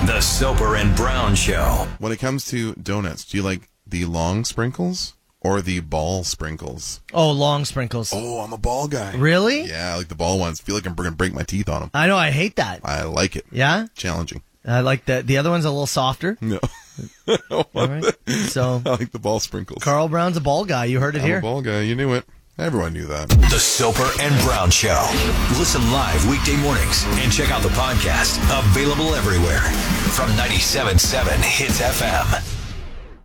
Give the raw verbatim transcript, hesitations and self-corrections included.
The Soper and Brown Show. When it comes to donuts, do you like the long sprinkles or the ball sprinkles? Oh, long sprinkles. Oh, I'm a ball guy. Really? Yeah, I like the ball ones. Feel like I'm going to break my teeth on them. I know, I hate that. I like it. Yeah? Challenging. I like the, the other one's a little softer. No. All right. So, I like the ball sprinkles. Carl Brown's a ball guy. You heard it I'm here. a ball guy. You knew it. Everyone knew that. The Soper and Brown Show. Listen live weekday mornings and check out the podcast. Available everywhere from ninety-seven point seven Hits F M.